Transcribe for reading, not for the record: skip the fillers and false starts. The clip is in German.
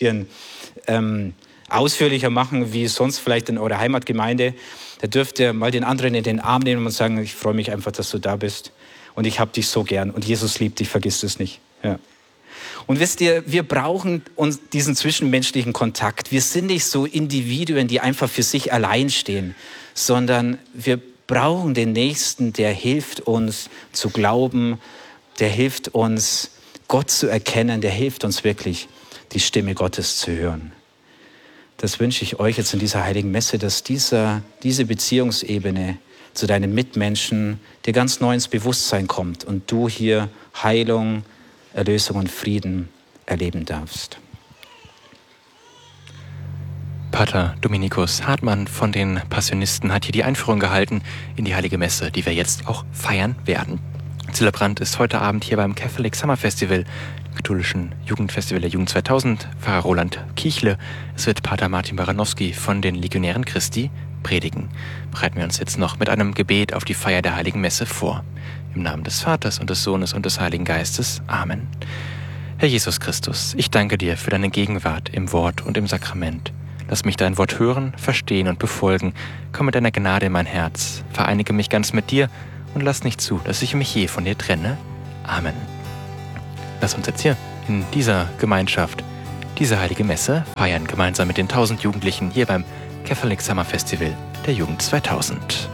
bisschen ausführlicher machen, wie sonst vielleicht in eurer Heimatgemeinde. Da dürft ihr mal den anderen in den Arm nehmen und sagen, ich freue mich einfach, dass du da bist. Und ich habe dich so gern. Und Jesus liebt dich, vergiss es nicht. Ja. Und wisst ihr, wir brauchen diesen zwischenmenschlichen Kontakt. Wir sind nicht so Individuen, die einfach für sich allein stehen, sondern wir brauchen den Nächsten, der hilft uns zu glauben, der hilft uns, Gott zu erkennen, der hilft uns wirklich, die Stimme Gottes zu hören. Das wünsche ich euch jetzt in dieser heiligen Messe, dass diese Beziehungsebene zu deinen Mitmenschen dir ganz neu ins Bewusstsein kommt und du hier Heilung, Erlösung und Frieden erleben darfst. Pater Dominikus Hartmann von den Passionisten hat hier die Einführung gehalten in die Heilige Messe, die wir jetzt auch feiern werden. Zelebrant ist heute Abend hier beim Catholic Summer Festival, dem katholischen Jugendfestival der Jugend 2000, Pfarrer Roland Kichle. Es wird Pater Martin Baranowski von den Legionären Christi predigen. Bereiten wir uns jetzt noch mit einem Gebet auf die Feier der Heiligen Messe vor. Im Namen des Vaters und des Sohnes und des Heiligen Geistes. Amen. Herr Jesus Christus, ich danke dir für deine Gegenwart im Wort und im Sakrament. Lass mich dein Wort hören, verstehen und befolgen. Komm mit deiner Gnade in mein Herz. Vereinige mich ganz mit dir und lass nicht zu, dass ich mich je von dir trenne. Amen. Lass uns jetzt hier in dieser Gemeinschaft diese heilige Messe feiern, gemeinsam mit den 1000 Jugendlichen hier beim Catholic Summer Festival der Jugend 2000.